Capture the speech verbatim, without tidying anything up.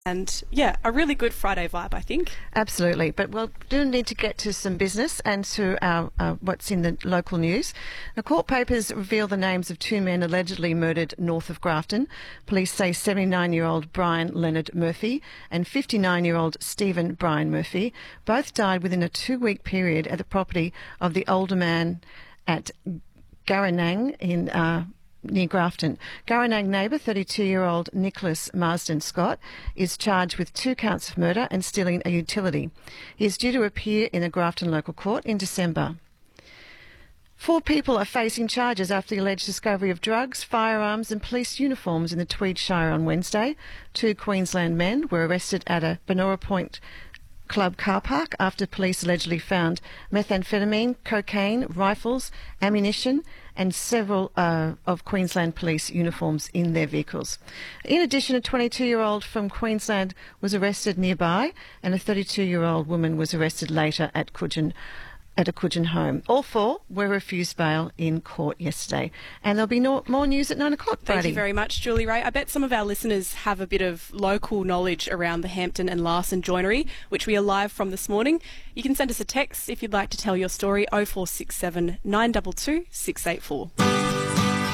And yeah, a really good Friday vibe, I think. Absolutely. But we do need to get to some business and to our, uh, what's in the local news. The court papers reveal the names of two men allegedly murdered north of Grafton. Police say seventy-nine-year-old Brian Leonard Murphy and fifty-nine-year-old Stephen Brian Murphy both died within a two-week period at the property of the older man at Garranang in uh, near Grafton. Garranang neighbour, thirty-two-year-old Nicholas Marsden Scott, is charged with two counts of murder and stealing a utility. He is due to appear in a Grafton local court in December. Four people are facing charges after the alleged discovery of drugs, firearms and police uniforms in the Tweed Shire on Wednesday. Two Queensland men were arrested at a Benora Point Club car park after police allegedly found methamphetamine, cocaine, rifles, ammunition and several uh, of Queensland Police uniforms in their vehicles. In addition, a twenty-two-year-old from Queensland was arrested nearby and a thirty-two-year-old woman was arrested later at Coogin, at a Coogin home. All four were refused bail in court yesterday. And there'll be no, more news at nine o'clock, Friday. Thank you very much, Julie Ray. I bet some of our listeners have a bit of local knowledge around the Hampton and Larson joinery, which we are live from this morning. You can send us a text if you'd like to tell your story, oh four six seven, nine two two, six eight four.